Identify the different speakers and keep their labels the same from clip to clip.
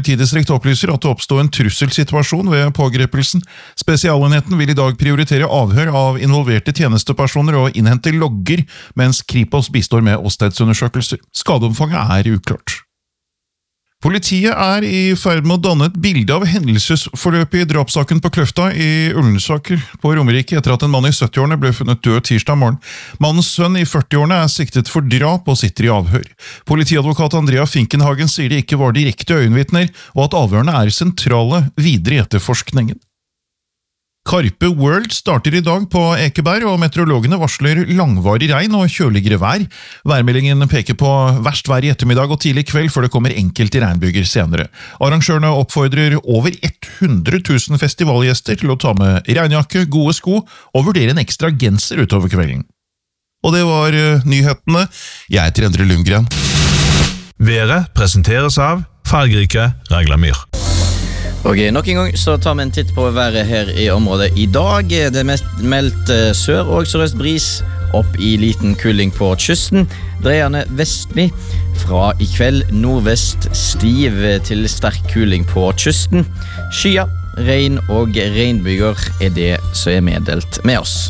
Speaker 1: politidistrikt opplyser at det oppstod en trusselsituasjon ved pågrepelsen. Spesialenheten vil i dag prioritere avhør av involverte tjenestepersoner og innhente logger, mens Kripos bistår med åstedsundersøkelser. Skadeomfanget er uklart. Politiet er i ferd med å danne et bilde av hendelsesforløpet i drapssaken på Kløfta i Ullensaker på Romerike etter at en mann i 70-årene ble funnet død tirsdag morgen. Mannens sønn i 40-årene er siktet for drap og sitter i avhør. Politiadvokat Andrea Finkenhagen sier det ikke var direkte øyenvitner, og at avhørene er sentrale videre i etterforskningen. Karpe World starter i dag på Ekeberg, og meteorologene varsler langvarig regn og kjøligere vær. Værmeldingen peker på verst vær i ettermiddag og tidlig kveld før det kommer enkelte regnbyger senere. Arrangørene oppfordrer over 100 000 festivalgjester til å ta med regnjakke, gode sko og vurdere en ekstra genser utover kvelden. Og det var nyhetene. Jeg heter Endre Lundgren.
Speaker 2: Været presenteres av fargerike Raglamyr.
Speaker 3: Og nok en gang så tar vi en titt på været her i området i dag. Det er mest meldt sør- og sørøst bris opp i liten kuling på kysten. Dreiende vestlig fra i kveld nordvest stiv til sterk kuling på kysten. Skya, regn og regnbyger er det som er meddelt med oss.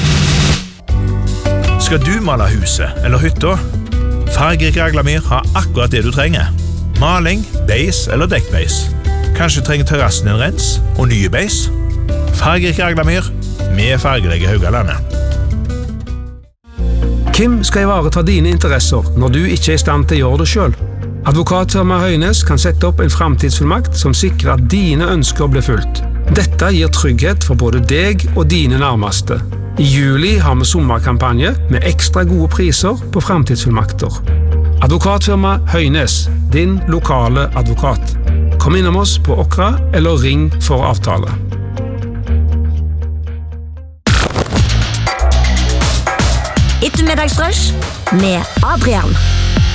Speaker 2: Skal du male huset eller hytta? Fargerik Raglamyr har akkurat det du trenger. Maling, beis eller dekkbeis. Kanskje trenger terrassen en rens og nye beis? Fargerik Raglamyr med fargerike Haugalandet.
Speaker 4: Kim skal ivareta dine interesser når du ikke er i stand til å gjøre det selv. Advokatfirma Høynes kan sette opp en fremtidsfullmakt som sikrer at dine ønsker blir fulgt. Dette gir trygghet for både deg og dine nærmeste. I juli har vi sommerkampanje med ekstra gode priser på fremtidsfullmakter. Advokatfirma Høynes, din lokale advokat. Kom innom oss på Okra eller ring for avtale.
Speaker 5: Ettermiddagsrush med Adrian.